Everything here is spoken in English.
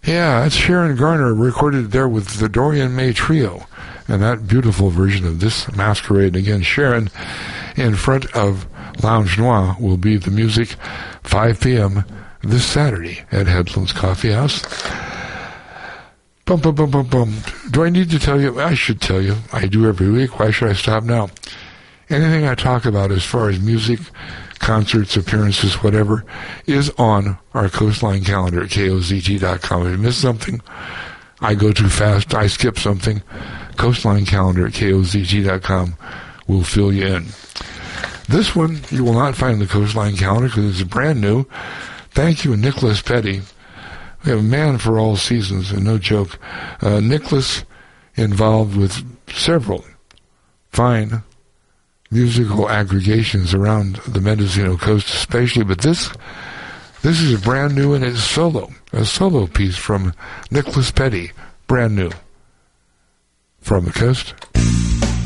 Yeah, that's Sharon Garner recorded there with the Dorian May Trio. And that beautiful version of this masquerade. Again, Sharon in front of Lounge Noir will be the music 5 p.m. this Saturday at Headlands Coffee House. Bum, bum, bum, bum, bum. Do I need to tell you? I should tell you. I do every week. Why should I stop now? Anything I talk about as far as music, concerts, appearances, whatever, is on our Coastline calendar at KOZT.com. If you miss something, I go too fast, I skip something, Coastline calendar at KOZT.com will fill you in. This one you will not find in the Coastline calendar because it's brand new. Thank you, Nicholas Petty. We have a man for all seasons, and no joke. Nicholas involved with several fine musical aggregations around the Mendocino coast especially, but this is brand new and it's a solo piece from Nicholas Petty, brand new, from the coast